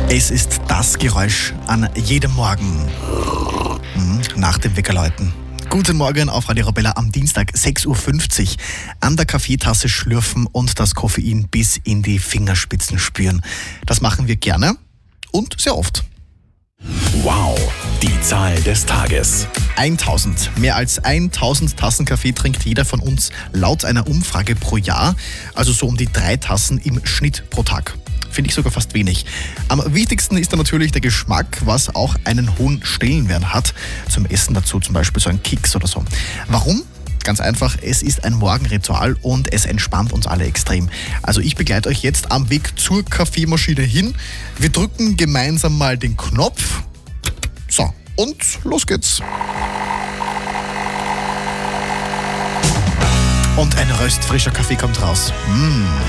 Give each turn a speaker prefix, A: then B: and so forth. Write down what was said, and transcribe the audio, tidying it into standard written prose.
A: Es ist das Geräusch an jedem Morgen nach dem Weckerläuten. Guten Morgen auf Radio Arabella am Dienstag 6.50 Uhr. An der Kaffeetasse schlürfen und das Koffein bis in die Fingerspitzen spüren. Das machen wir gerne und sehr oft.
B: Wow, die Zahl des Tages.
A: 1000. Mehr als 1000 Tassen Kaffee trinkt jeder von uns laut einer Umfrage pro Jahr. Also so um die 3 Tassen im Schnitt pro Tag. Finde ich sogar fast wenig. Am wichtigsten ist dann natürlich der Geschmack, was auch einen hohen Stellenwert hat. Zum Essen dazu zum Beispiel so ein Keks oder so. Warum? Ganz einfach, es ist ein Morgenritual und es entspannt uns alle extrem. Also ich begleite euch jetzt am Weg zur Kaffeemaschine hin. Wir drücken gemeinsam mal den Knopf. So, und los geht's. Und ein röstfrischer Kaffee kommt raus.